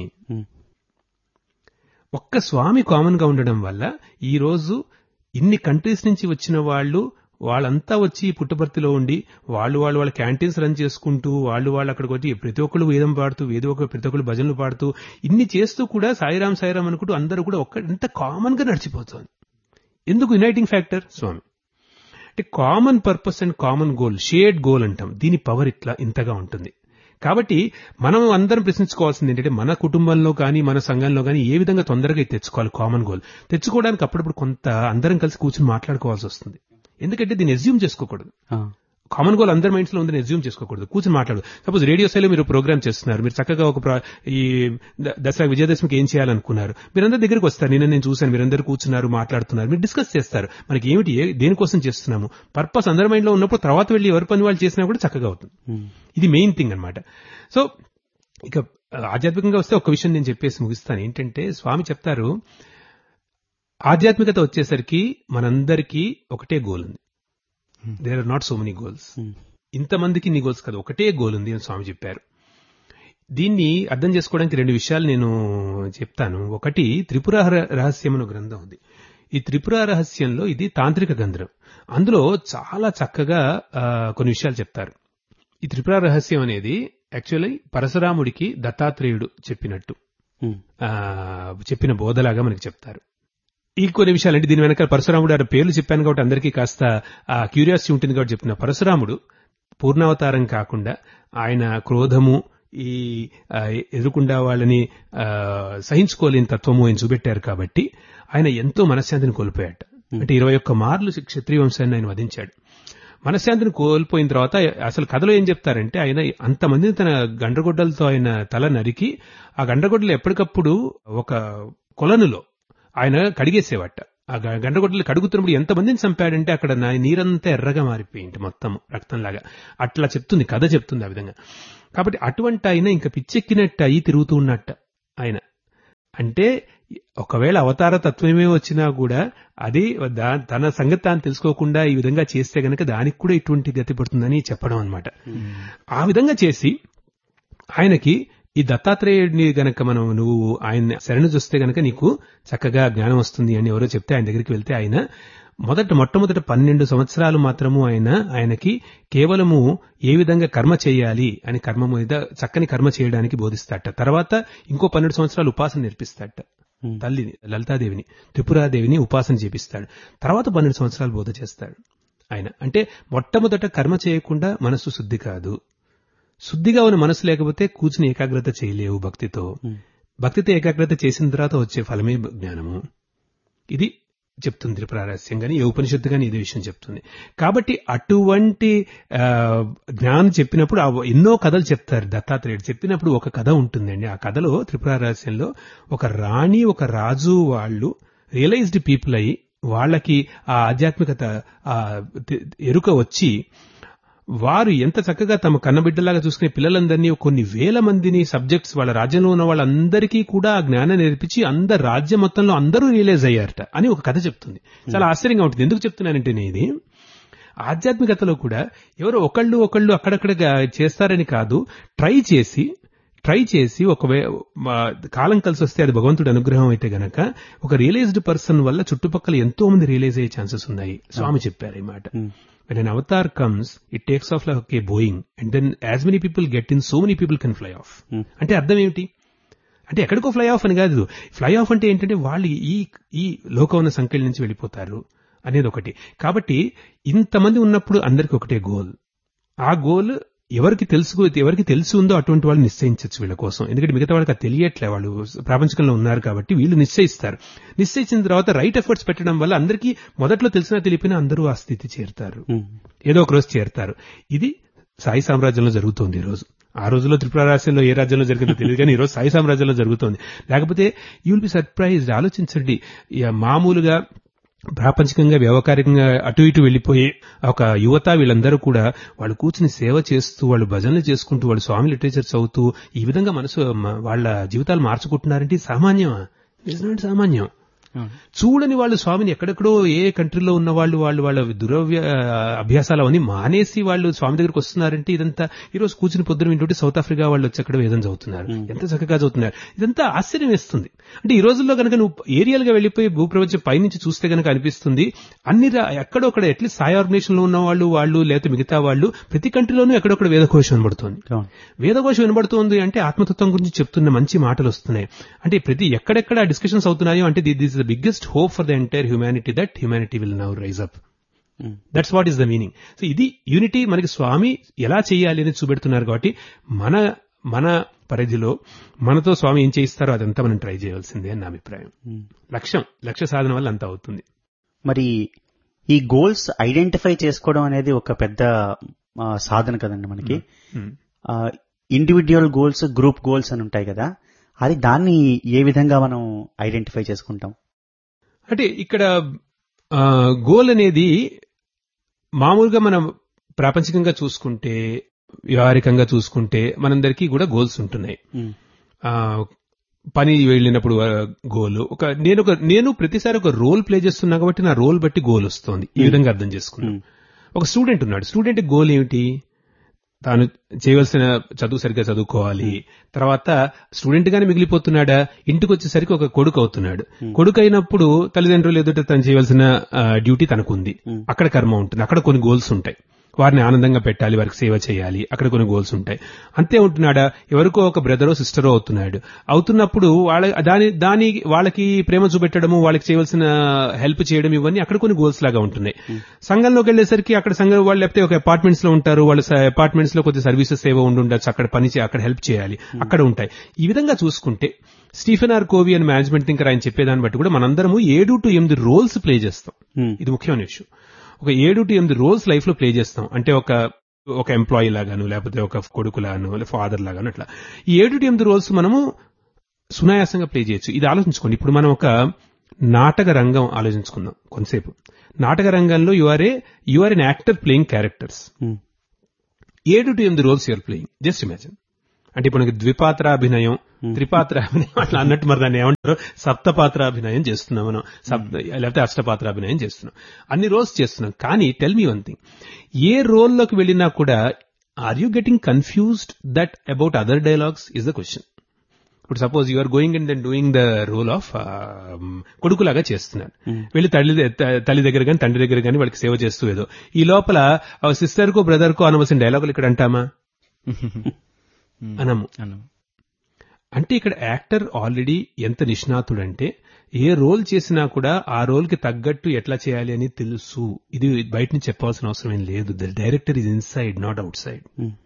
C: ఒక్క స్వామి కామన్ గా ఉండడం వల్ల ఈ రోజు ఇన్ని కంట్రీస్ నుంచి వచ్చిన వాళ్ళు వాళ్ళంతా వచ్చి పుట్టపర్తిలో ఉండి వాళ్ళు వాళ్ళు వాళ్ళ క్యాంటీన్స్ రన్ చేసుకుంటూ వాళ్ళు వాళ్ళు అక్కడికి వచ్చి ప్రతి ఒక్కళ్ళు వేదం పాడుతూ వేదో ఒక ప్రతి ఒక్కళ్ళు భజనలు పాడుతూ ఇన్ని చేస్తూ కూడా సాయిరాం సాయిరాం అనుకుంటూ అందరూ కూడా ఒక్క ఎంత కామన్ గా నడిచిపోతుంది. ఎందుకు యునైటింగ్ ఫ్యాక్టర్ స్వామి. అంటే common purpose and common goal, shared goal అంటాం. దీని పవర్ ఇట్లా ఇంతగా ఉంటుంది. కాబట్టి మనం అందరం ప్రశ్నించుకోవాల్సింది ఏంటంటే మన కుటుంబంలో కానీ మన సంఘంలో కానీ ఏ విధంగా తొందరగా తెచ్చుకోవాలి కామన్ గోల్. తెచ్చుకోవడానికి అప్పుడప్పుడు కొంత అందరం కలిసి కూర్చొని మాట్లాడుకోవాల్సి వస్తుంది. ఎందుకంటే దీన్ని ఎస్యూమ్ చేసుకోకూడదు. కామన్ గోల్ అందరి మైండ్స్ లో ఉందని ఎస్యూమ్ చేసుకోకూడదు, కూర్చొని మాట్లాడు. సపోజ్ రేడియో శైలిలో మీరు ప్రోగ్రామ్ చేస్తున్నారు, మీరు చక్కగా ఒక ఈ దసరా విజయదశమికి ఏం చేయాలనుకున్నారు, మీరందరి దగ్గరికి వస్తారు. నిన్న నేను చూశాను, మీరందరూ కూర్చున్నారు, మాట్లాడుతున్నారు, మీరు డిస్కస్ చేస్తారు. మనకి ఏమిటి, దేనికోసం చేస్తున్నాము, పర్పస్ అందరి మైండ్ లో ఉన్నప్పుడు తర్వాత వెళ్ళి ఎవరి పని వాళ్ళు చేసినా కూడా చక్కగా అవుతుంది. ఇది మెయిన్ థింగ్ అన్నమాట. సో ఇక ఆధ్యాత్మికంగా వస్తే ఒక విషయం నేను చెప్పేసి ముగిస్తాను. ఏంటంటే స్వామి చెప్తారు, ఆధ్యాత్మికత వచ్చేసరికి మనందరికీ ఒకటే గోల్ ఉంది. There are not so many goals. ఇంతమందికి నీ గోల్స్ కాదు, ఒకటే గోల్ ఉంది అని స్వామి చెప్పారు. దీన్ని అర్థం చేసుకోవడానికి రెండు విషయాలు నేను చెప్తాను. ఒకటి త్రిపుర రహస్యం అనే గ్రంథం ఉంది. ఈ త్రిపుర రహస్యంలో ఇది తాంత్రిక గ్రంథం. అందులో చాలా చక్కగా కొన్ని విషయాలు చెప్తారు. ఈ త్రిపుర రహస్యం అనేది యాక్చువల్లీ పరశురాముడికి దత్తాత్రేయుడు చెప్పినట్టు చెప్పిన బోధలాగా మనకి చెప్తారు. ఈ కొన్ని విషయాలు అంటే దీని వెనక పరశురాముడు ఆ పేర్లు చెప్పాను కాబట్టి అందరికీ కాస్త ఆ క్యూరియాసిటీ ఉంటుంది కాబట్టి చెప్తున్నా. పరశురాముడు పూర్ణావతారం కాకుండా ఆయన క్రోధము, ఈ ఎదురుకుండా వాళ్ళని సహించుకోలేని తత్వము ఆయన చూపెట్టారు కాబట్టి ఆయన ఎంతో మనశ్శాంతిని కోల్పోయాట. అంటే ఇరవై ఒక్క మార్లు క్షత్రియ వంశాన్ని ఆయన వధించాడు. మనశ్శాంతిని కోల్పోయిన తర్వాత అసలు కథలో ఏం చెప్తారంటే ఆయన అంతమందిని తన గండ్రగొడ్డలతో ఆయన తల నరికి ఆ గండ్రగొడ్డలు ఎప్పటికప్పుడు ఒక కొలనులో ఆయన కడిగేసేవాట. ఆ గండ్రగొడ్డలు కడుగుతున్నప్పుడు ఎంతమందిని చంపాడంటే అక్కడ నీరంతా ఎర్రగా మారిపోయింది, మొత్తం రక్తంలాగా. అట్లా చెప్తుంది కథ, చెప్తుంది ఆ విధంగా. కాబట్టి అటువంటి ఆయన ఇంకా పిచ్చెక్కినట్టు అయి తిరుగుతూ ఉన్నట్ట ఆయన. అంటే ఒకవేళ అవతార తత్వమే వచ్చినా కూడా అది తన సంగతి తాను తెలుసుకోకుండా ఈ విధంగా చేస్తే గనక దానికి కూడా ఇటువంటి గతి పడుతుందని చెప్పడం అనమాట. ఆ విధంగా చేసి ఆయనకి ఈ దత్తాత్రేయుడిని గనక మనం నువ్వు ఆయన శరణు చూస్తే గనక నీకు చక్కగా జ్ఞానం వస్తుంది అని ఎవరో చెప్తే ఆయన దగ్గరికి వెళ్తే ఆయన మొదట మొట్టమొదట పన్నెండు సంవత్సరాలు మాత్రము ఆయన ఆయనకి కేవలము ఏ విధంగా కర్మ చేయాలి అని కర్మ మీద చక్కని కర్మ చేయడానికి బోధిస్తాట. తర్వాత ఇంకో పన్నెండు సంవత్సరాలు ఉపాసన నేర్పిస్తాట. తల్లిని లలితాదేవిని త్రిపురాదేవిని ఉపాసన చేపిస్తాడు. తర్వాత పన్నెండు సంవత్సరాలు బోధ చేస్తాడు ఆయన. అంటే మొట్టమొదట కర్మ చేయకుండా మనసు శుద్ధి కాదు. శుద్ధిగా ఉన్న మనసు లేకపోతే కూర్చుని ఏకాగ్రత చేయలేవు భక్తితో. భక్తితో ఏకాగ్రత చేసిన తర్వాత వచ్చే ఫలమే జ్ఞానము. ఇది చెప్తుంది త్రిపుర రహస్యం గాని, ఏ ఉపనిషత్తు గాని ఇదే విషయం చెప్తుంది. కాబట్టి అటువంటి జ్ఞానం చెప్పినప్పుడు ఎన్నో కథలు చెప్తారు. దత్తాత్రేయుడు చెప్పినప్పుడు ఒక కథ ఉంటుందండి. ఆ కథలో త్రిపుర రహస్యంలో ఒక రాణి ఒక రాజు వాళ్ళు రియలైజ్డ్ పీపుల్ అయ్యి వాళ్ళకి ఆ ఆధ్యాత్మికత ఎరుక వచ్చి వారు ఎంత చక్కగా తమ కన్నబిడ్డలాగా చూసుకునే పిల్లలందరినీ కొన్ని వేల మందిని సబ్జెక్ట్స్ వాళ్ళ రాజ్యంలో ఉన్న వాళ్ళందరికీ కూడా ఆ జ్ఞానం నేర్పించి అందరు రాజ్యం మొత్తంలో అందరూ రియలైజ్ అయ్యారట అని ఒక కథ చెప్తుంది. చాలా ఆశ్చర్యంగా ఉంటుంది. ఎందుకు చెప్తున్నానంటే నేను ఇది ఆధ్యాత్మికతలో కూడా ఎవరో ఒకళ్ళు ఒకళ్ళు అక్కడక్కడ చేస్తారని కాదు, ట్రై చేసి ట్రై చేసి ఒకవే కాలం కలిసి వస్తే అది భగవంతుడి అనుగ్రహం అయితే గనక ఒక రియలైజ్డ్ పర్సన్ వల్ల చుట్టుపక్కల ఎంతో మంది రియలైజ్ అయ్యే ఛాన్సెస్ ఉన్నాయి. స్వామి చెప్పారు ఈ మాట. When an avatar comes, it takes off like a Boeing, and then as many people get in, so many people can fly off. అంటే అర్థం ఏమిటి అంటే ఎక్కడికో ఫ్లై ఆఫ్ అని కాదు. ఫ్లై ఆఫ్ అంటే ఏంటంటే వాళ్ళు ఈ ఈ లోకం ఉన్న సంఖ్యల నుంచి వెళ్ళిపోతారు అనేది ఒకటి. కాబట్టి ఇంతమంది ఉన్నప్పుడు అందరికి ఒకటే గోల్. ఆ గోల్ ఎవరికి తెలుసు ఎవరికి తెలిసి ఉందో అటువంటి వాళ్ళు నిశ్చయించవచ్చు వీళ్ళ కోసం. ఎందుకంటే మిగతా వాళ్ళకి అది తెలియట్లే, వాళ్ళు ప్రాపంచికంలో ఉన్నారు కాబట్టి వీళ్ళు నిశ్చయిస్తారు. నిశ్చయించిన తర్వాత రైట్ ఎఫర్ట్స్ పెట్టడం వల్ల అందరికీ మొదట్లో తెలిసినా తెలిపినా అందరూ ఆ స్థితి చేరుతారు, ఏదో ఒక రోజు చేరుతారు. ఇది సాయి సామ్రాజ్యంలో జరుగుతోంది ఈ రోజు. ఆ రోజుల్లో త్రిపుర రాష్ట్రంలో ఏ రాజ్యంలో జరిగిందో తెలియదు, కానీ ఈ రోజు సాయి సామ్రాజ్యంలో జరుగుతోంది. లేకపోతే యూ విల్ బి సర్ప్రైజ్డ్. ఆలోచించండి, మామూలుగా ప్రాపంచికంగా వ్యవహారికంగా అటు ఇటు వెళ్లిపోయి ఒక యువత వీళ్ళందరూ కూడా వాళ్ళు కూర్చుని సేవ చేస్తూ, వాళ్ళు భజనలు చేసుకుంటూ, వాళ్ళు స్వామి లిటరేచర్ చదువుతూ ఈ విధంగా మనసు వాళ్ళ జీవితాలు మార్చుకుంటున్నారంటే సామాన్యమా? నిజమైన సామాన్యం. చూడని వాళ్ళు స్వామిని ఎక్కడెక్కడో ఏ కంట్రీలో ఉన్న వాళ్ళు వాళ్ళు వాళ్ళ దురవ్య అభ్యాసాలు అవన్నీ మానేసి వాళ్ళు స్వామి దగ్గరికి వస్తున్నారంటే ఇదంతా ఈ రోజు కూర్చుని పొద్దున వింటుంటే సౌత్ ఆఫ్రికా వాళ్ళు వచ్చి అక్కడ వేదం చదువుతున్నారు, ఎంత చక్కగా చదువుతున్నారు. ఇదంతా ఆశ్చర్యం వేస్తుంది. అంటే ఈ రోజుల్లో కనుక నువ్వు ఏరియల్ గా వెళ్లిపోయి భూప్రపంచం పైనుంచి చూస్తే కనుక అనిపిస్తుంది అన్ని ఎక్కడో అక్కడ అట్లీస్ట్ సాయి ఆర్గనైజేషన్ లో ఉన్న వాళ్ళు వాళ్ళు లేకపోతే మిగతా వాళ్ళు ప్రతి కంట్రీలోనూ ఎక్కడొక్కడ వేదఘోషం వినబడుతోంది. వేదఘోషం వినబడుతోంది అంటే ఆత్మతత్వం గురించి చెప్తున్న మంచి మాటలు వస్తున్నాయి. అంటే ప్రతి ఎక్కడెక్కడ డిస్కషన్స్ అవుతున్నాయో అంటే this the biggest hope for the entire humanity, that humanity will now rise up. mm. That's what is the meaning. So ఇది యూనిటీ మనకి స్వామి ఎలా చేయాలి అని చూపెడుతున్నారు కాబట్టి మన మన పరిధిలో మనతో స్వామి ఏం చేయిస్తారో అదంతా మనం ట్రై చేయవలసిందే అని నా అభిప్రాయం. mm. లక్ష్యం లక్ష్య సాధన వల్ల అంతా అవుతుంది.
A: మరి ఈ గోల్స్ ఐడెంటిఫై చేసుకోవడం అనేది ఒక పెద్ద సాధన కదండి మనకి. ఇండివిడ్యువల్ గోల్స్, గ్రూప్ గోల్స్ అని ఉంటాయి కదా, అది దాన్ని ఏ విధంగా మనం ఐడెంటిఫై చేసుకుంటాం?
C: అంటే ఇక్కడ గోల్ అనేది మామూలుగా మనం ప్రాపంచికంగా చూసుకుంటే, వ్యవహారికంగా చూసుకుంటే మనందరికీ కూడా గోల్స్ ఉంటున్నాయి. పని వెళ్ళినప్పుడు గోల్, ఒక నేను ఒక నేను ప్రతిసారి ఒక రోల్ ప్లే చేస్తున్నా కాబట్టి నా రోల్ బట్టి గోల్ వస్తుంది. ఈ విధంగా అర్థం చేసుకున్నాను. ఒక స్టూడెంట్ ఉన్నాడు, స్టూడెంట్ గోల్ ఏమిటి? తాను చేయవలసిన చదువు సరిగ్గా చదువుకోవాలి. తర్వాత స్టూడెంట్ గానే మిగిలిపోతున్నాడా, ఇంటికి వచ్చేసరికి ఒక కొడుకు అవుతున్నాడు. కొడుకు అయినప్పుడు తల్లిదండ్రులు ఎదుట తను చేయవలసిన డ్యూటీ తనకుంది, అక్కడ కర్మ ఉంటుంది, అక్కడ కొన్ని గోల్స్ ఉంటాయి. వారిని ఆనందంగా పెట్టాలి, వారికి సేవ చేయాలి, అక్కడ కొన్ని గోల్స్ ఉంటాయి. అంతే ఉంటున్నాడా, ఎవరికో ఒక బ్రదరో సిస్టరో అవుతున్నాడు. అవుతున్నప్పుడు వాళ్ళ దాని దాని వాళ్ళకి ప్రేమ చూపెట్టడము, వాళ్ళకి చేయవలసిన హెల్ప్ చేయడం, ఇవన్నీ అక్కడ కొన్ని గోల్స్ లాగా ఉంటున్నాయి. సంఘంలోకి వెళ్లేసరికి అక్కడ సంఘం వాళ్ళు లేకపోతే ఒక అపార్ట్మెంట్స్ లో ఉంటారు, వాళ్ళ అపార్ట్మెంట్స్ లో కొద్ది సర్వీసెస్ సేవ ఉండుండొచ్చు, అక్కడ పని అక్కడ హెల్ప్ చేయాలి, అక్కడ ఉంటాయి. ఈ విధంగా చూసుకుంటే స్టీఫెన్ ఆర్ కోవీ అని మేనేజ్మెంట్ థింకర్ ఆయన చెప్పేదాన్ని బట్టి కూడా మనందరము ఏడు టు ఎనిమిది రోల్స్ ప్లే చేస్తాం. ఇది ముఖ్యమైన విషయం. ఒక ఏడు టు ఎనిమిది రోల్స్ లైఫ్ లో ప్లే చేస్తాం. అంటే ఒక ఒక ఎంప్లాయీ లాగాను, లేకపోతే ఒక కొడుకులాగాను, లేదా ఫాదర్ లాగాను, అట్లా ఈ ఏడు టు ఎనిమిది రోల్స్ మనము సునాయాసంగా ప్లే చేయొచ్చు. ఇది ఆలోచించుకోండి. ఇప్పుడు మనం ఒక నాటక రంగం ఆలోచించుకుందాం కొంతసేపు. నాటక రంగంలో you are A you are an actor playing characters. ఏడు టు ఎనిమిది roles you're playing. Just imagine. అంటే ఇప్పుడు మనకి ద్విపాత్రాభినయం, త్రిపాత్రాభినయం అట్లా అన్నట్టు మరి దాన్ని ఏమంటారు, సప్తపాత్రాభినయం చేస్తున్నాం మనం, లేకపోతే అష్టపాత్రాభినయం చేస్తున్నాం, అన్ని రోల్స్ చేస్తున్నాం. కానీ టెల్ మీ వన్ థింగ్, ఏ రోల్లోకి వెళ్ళినా కూడా are you getting confused that about other dialogues is the question. ఇప్పుడు suppose you are going and then doing the role of కొడుకులాగా చేస్తున్నాను, వెళ్ళి తల్లి తల్లి దగ్గర కానీ తండ్రి దగ్గర కానీ వాళ్ళకి సేవ చేస్తూ ఏదో, ఈ లోపల సిస్టర్ కో బ్రదర్ కో అనవలసిన డైలాగులు ఇక్కడ అంటామా? అనము. అంటే ఇక్కడ యాక్టర్ ఆల్రెడీ ఎంత నిష్ణాతుడంటే ఏ రోల్ చేసినా కూడా ఆ రోల్ కి తగ్గట్టు ఎట్లా చేయాలి అని తెలుసు. ఇది బయట నుంచి చెప్పాల్సిన అవసరం ఏం లేదు. The director is inside, not out side.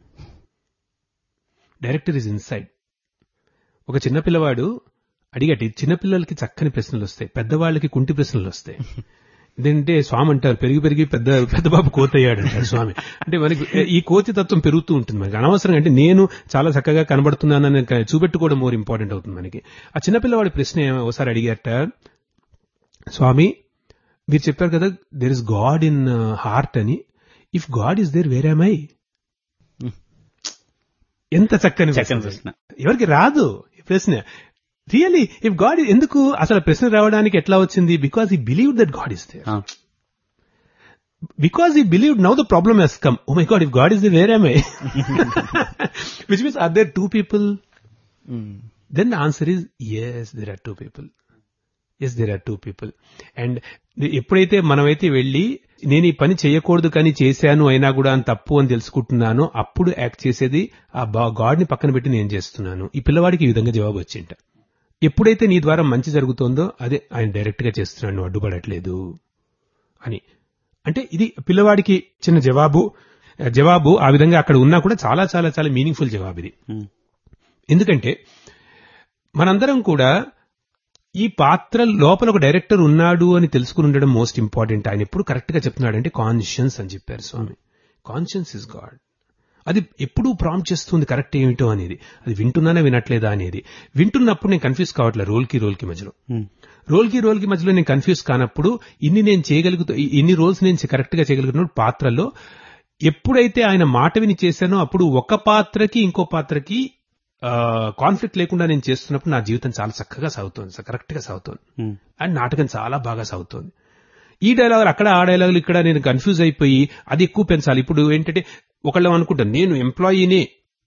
C: Director is inside. ఒక చిన్నపిల్లవాడు అడిగటి, చిన్నపిల్లలకి చక్కని ప్రశ్నలు వస్తాయి, పెద్దవాళ్ళకి కుంటి ప్రశ్నలు వస్తాయి. ఇదేంటే స్వామి అంటారు, పెరిగి పెరిగి పెద్ద పెద్ద బాబు కోతయ్యాడు అంటారు స్వామి. అంటే మనకి ఈ కోతి తత్వం పెరుగుతూ ఉంటుంది మనకి అనవసరంగా. అంటే నేను చాలా చక్కగా కనబడుతున్నానని చూపెట్టుకోవడం మోర్ ఇంపార్టెంట్ అవుతుంది మనకి. ఆ చిన్నపిల్లవాడి ప్రశ్న ఒకసారి అడిగారట, స్వామి మీరు చెప్పారు కదా there is God in heart అని, if God is there wear am I? ఎంత చక్కని ప్రశ్న, ఎవరికి రాదు ఈ ప్రశ్న. రియలీ ఇఫ్ గాడ్, ఎందుకు అసలు ప్రశ్న రావడానికి ఎట్లా వచ్చింది? Because he believe that God is there. Because he believe, now the problem Hess come. Oh my God, if God is there wear am I? Which means are there two people? Then the answer is yes, there are two people. yes, there are two people. And ఎప్పుడైతే మనమైతే వెళ్ళి నేను ఈ పని చేయకూడదు కానీ చేశాను అయినా కూడా అని తప్పు అని తెలుసుకుంటున్నానో అప్పుడు యాక్ట్ చేసేది ఆ గాడ్ ని పక్కన పెట్టి నేను చేస్తున్నాను. ఈ పిల్లవాడికి ఈ విధంగా జవాబు వచ్చింట. ఎప్పుడైతే నీ ద్వారా మంచి జరుగుతోందో అదే ఆయన డైరెక్ట్ గా చేస్తున్నాడు, నువ్వు అడ్డుపడట్లేదు అని. అంటే ఇది పిల్లవాడికి చిన్న జవాబు. జవాబు ఆ విధంగా అక్కడ ఉన్నా కూడా చాలా చాలా చాలా మీనింగ్ఫుల్ జవాబు ఇది. ఎందుకంటే మనందరం కూడా ఈ పాత్ర లోపల ఒక డైరెక్టర్ ఉన్నాడు అని తెలుసుకుని ఉండడం మోస్ట్ ఇంపార్టెంట్. ఆయన ఎప్పుడు కరెక్ట్ గా చెప్తున్నాడంటే కాన్షియన్స్ అని చెప్పారు స్వామి. Conscience is God. అది ఎప్పుడూ ప్రాంప్ట్ చేస్తుంది కరెక్ట్ ఏమిటో అనేది. అది వింటున్నానా వినట్లేదా అనేది. వింటున్నప్పుడు నేను కన్ఫ్యూజ్ కావట్లే రోల్కి రోల్కి మధ్యలో. రోల్కి రోల్కి మధ్యలో నేను కన్ఫ్యూజ్ కానప్పుడు ఇన్ని నేను చేయగలుగుతా ఇన్ని రోల్స్ నేను కరెక్ట్ గా చేయగలుగుతున్నాడు పాత్రలో. ఎప్పుడైతే ఆయన మాట విని చేశానో అప్పుడు ఒక పాత్రకి ఇంకో పాత్రకి కాన్ఫ్లిక్ట్ లేకుండా నేను చేస్తున్నప్పుడు నా జీవితం చాలా చక్కగా సాగుతోంది, కరెక్ట్ గా సాగుతోంది. అండ్ నాటకం చాలా బాగా సాగుతోంది. ఈ డైలాగులు అక్కడ ఆ డైలాగులు ఇక్కడ నేను కన్ఫ్యూజ్ అయిపోయి అది ఎక్కువ పెంచాలి. ఇప్పుడు ఏంటంటే ఒకళ్ళు అనుకుంటాను నేను ఎంప్లాయీనే,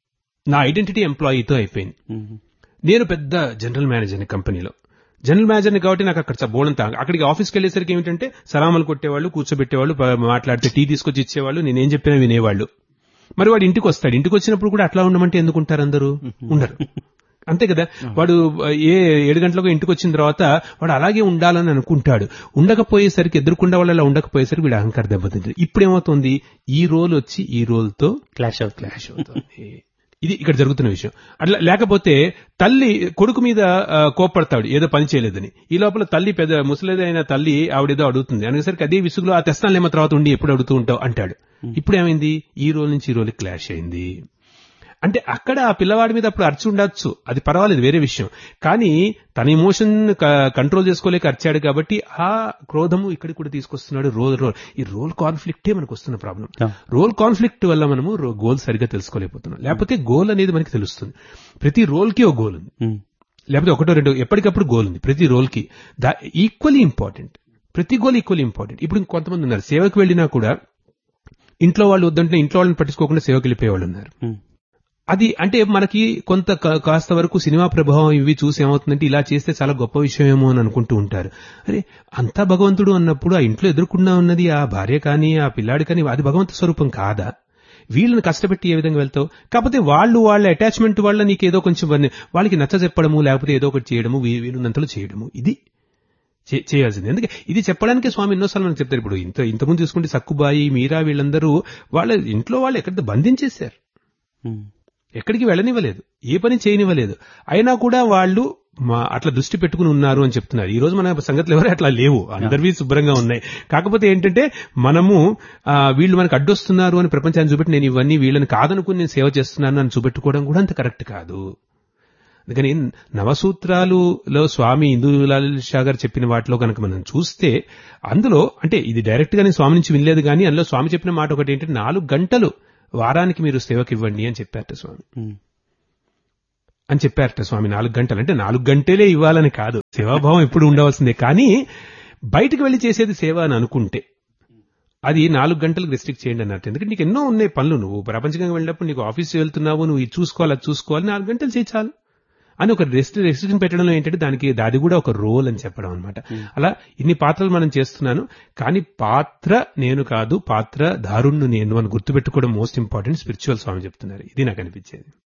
C: నా ఐడెంటిటీ ఎంప్లాయీతో అయిపోయింది. నేను పెద్ద జనరల్ మేనేజర్ని కంపెనీలో, జనరల్ మేనేజర్ని కాబట్టి నాకు అక్కడ బోడంతా అక్కడికి ఆఫీస్కి వెళ్ళేసరికి ఏమిటంటే సలాములు కొట్టేవాళ్ళు, కూర్చోబెట్టేవాళ్ళు, మాట్లాడితే టీ తీసుకొచ్చి ఇచ్చేవాళ్ళు, నేనేం చెప్పినా వినేవాళ్ళు. మరి వాడు ఇంటికి వస్తాడు, ఇంటికి వచ్చినప్పుడు కూడా అట్లా ఉండమంటే ఎందుకుంటారు అందరూ? ఉండరు, అంతే కదా. వాడు ఏ ఏడు గంటలకు ఇంటికి వచ్చిన తర్వాత వాడు అలాగే ఉండాలని అనుకుంటాడు. ఉండకపోయేసరికి ఎదురుకుండా వాళ్ళు అలా ఉండకపోయేసరికి వీడు అహంకారం దెబ్బతింటుంది. ఇప్పుడు ఏమవుతుంది, ఈ రోల్ వచ్చి ఈ రోల్తో క్లాష్ అవుతుంది క్లాష్ అవుతుంది ఇది ఇక్కడ జరుగుతున్న విషయం. అట్లా లేకపోతే తల్లి కొడుకు మీద కోప్పడతాడు ఏదో పని చేయలేదని. ఈ లోపల తల్లి పెద్ద ముసలిదైన తల్లి ఆవిడేదో అడుగుతుంది అనేసరికి అదే విసుగులో ఆ తెస్తానులేమో తర్వాత ఉండి ఎప్పుడు అడుగుతూ ఉంటావు అంటాడు. ఇప్పుడు ఏమైంది, ఈ రోల్ నుంచి ఈ రోల్ క్లాష్ అయింది. అంటే అక్కడ ఆ పిల్లవాడి మీద అప్పుడు అరిచి ఉండొచ్చు, అది పర్వాలేదు, వేరే విషయం. కానీ తన ఎమోషన్ కంట్రోల్ చేసుకోలేక అరిచాడు కాబట్టి ఆ క్రోధము ఇక్కడికి కూడా తీసుకొస్తున్నాడు. రోల్ రోల్ ఈ రోల్ కాన్ఫ్లిక్టే మనకు వస్తున్న ప్రాబ్లం. రోల్ కాన్ఫ్లిక్ట్ వల్ల మనము గోల్ సరిగ్గా తెలుసుకోలేకపోతున్నాం. లేకపోతే గోల్ అనేది మనకి తెలుస్తుంది. ప్రతి రోల్ కి ఒక గోల్ ఉంది, లేకపోతే ఒకటో రెండో ఎప్పటికప్పుడు గోల్ ఉంది ప్రతి రోల్ కి. ఈక్వల్లీ ఇంపార్టెంట్, ప్రతి గోల్ ఈక్వల్లీ ఇంపార్టెంట్. ఇప్పుడు కొంతమంది ఉన్నారు సేవకు వెళ్ళినా కూడా ఇంట్లో వాళ్ళు వద్దంటే ఇంట్లో వాళ్ళని పట్టించుకోకుండా సేవకు వెళ్ళిపోయేవాళ్ళు ఉన్నారు. అది అంటే మనకి కొంత కాస్త వరకు సినిమా ప్రభావం ఇవి చూసి ఏమవుతుందంటే ఇలా చేస్తే చాలా గొప్ప విషయం ఏమో అని అనుకుంటూ ఉంటారు. అరే అంతా భగవంతుడు అన్నప్పుడు ఆ ఇంట్లో ఎదుర్కొన్నా ఉన్నది ఆ భార్య కానీ ఆ పిల్లాడి కానీ అది భగవంతు స్వరూపం కాదా? వీళ్ళని కష్టపెట్టి ఏ విధంగా వెళ్తావు? కాకపోతే వాళ్ళు వాళ్ళ అటాచ్మెంట్ వల్ల నీకు ఏదో కొంచెం వాళ్ళకి నచ్చ చెప్పడము లేకపోతే ఏదో ఒకటి చేయడము వీలున్నంతలో చేయడము ఇది చేయాల్సింది. ఎందుకంటే ఇది చెప్పడానికే స్వామి ఎన్నోసార్లు మనకు చెప్తారు. ఇప్పుడు ఇంత ఇంతకుముందు చూసుకుంటే సక్కుబాయి మీరా వీళ్ళందరూ వాళ్ళ ఇంట్లో వాళ్ళు ఎక్కడ బంధించేశారు, ఎక్కడికి వెళ్ళనివ్వలేదు, ఏ పని చేయనివ్వలేదు. అయినా కూడా వాళ్ళు అట్లా దృష్టి పెట్టుకుని ఉన్నారు అని చెప్తున్నారు. ఈ రోజు మన సంగతులు ఎవరు అట్లా లేవు, అందరివి శుభ్రంగా ఉన్నాయి. కాకపోతే ఏంటంటే మనము వీళ్ళు మనకు అడ్డొస్తున్నారు అని ప్రపంచాన్ని చూపెట్టి నేను ఇవన్నీ వీళ్ళని కాదనుకుని నేను సేవ చేస్తున్నాను అని చూపెట్టుకోవడం కూడా అంత కరెక్ట్ కాదు. అందుకని నవసూత్రాలులో స్వామి ఇందూలాల్ షా గారు చెప్పిన వాటిలో కనుక మనం చూస్తే అందులో అంటే ఇది డైరెక్ట్ గా నేను స్వామి నుంచి వినలేదు కానీ అందులో స్వామి చెప్పిన మాట ఒకటి ఏంటంటే నాలుగు గంటలు వారానికి మీరు సేవకి ఇవ్వండి అని చెప్పారట స్వామి. అని చెప్పారట స్వామి నాలుగు గంటలు అంటే నాలుగు గంటలే ఇవ్వాలని కాదు, సేవాభావం ఎప్పుడు ఉండవలసిందే. కానీ బయటకు వెళ్లి చేసేది సేవ అని అనుకుంటే అది నాలుగు గంటలకు రెస్ట్రిక్ట్ చేయండి అన్నట్టు. ఎందుకంటే నీకు ఎన్నో ఉన్నాయి పనులు, నువ్వు ప్రపంచంగా వెళ్ళినప్పుడు నీకు ఆఫీస్ వెళ్తున్నావు, నువ్వు ఇది చూసుకోవాలి అది చూసుకోవాలి, నాలుగు గంటలు చేయాలి అని ఒక రెస్ట్ రెస్ట్రిక్షన్ పెట్టడంలో ఏంటంటే దానికి అది కూడా ఒక రోల్ అని చెప్పడం అనమాట. అలా ఇన్ని పాత్రలు మనం చేస్తున్నాను కానీ పాత్ర నేను కాదు, పాత్ర దారుణ్ణు నేను అని గుర్తుపెట్టుకోవడం మోస్ట్ ఇంపార్టెంట్ స్పిరిచువల్ స్వామి చెప్తున్నారు. ఇది నాకు అనిపించేది.